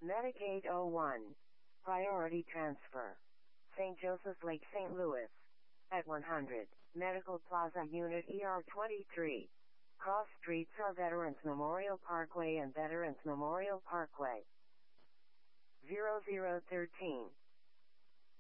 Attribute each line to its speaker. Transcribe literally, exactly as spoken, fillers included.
Speaker 1: Medicaid oh one. Priority transfer. Saint Joseph's Lake, Saint Louis. At one hundred. Medical Plaza Unit E R twenty-three. Cross streets are Veterans Memorial Parkway and Veterans Memorial Parkway. zero zero one three.